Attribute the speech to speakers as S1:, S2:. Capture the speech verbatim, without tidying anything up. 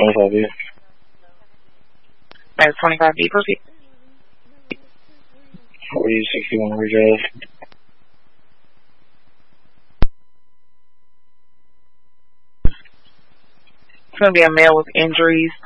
S1: twenty-five B.
S2: That's twenty-five B. Proceed.
S1: forty sixty-one Ridge Ave.
S2: It's going to be a male with injuries